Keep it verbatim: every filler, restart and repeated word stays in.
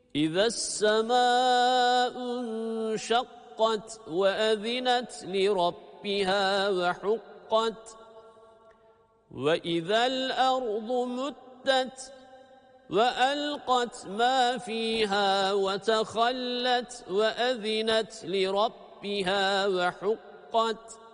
إذا السماء انشقت وأذنت لربها وحقت وإذا الأرض مدت وألقت ما فيها وتخلت وأذنت لربها وحقت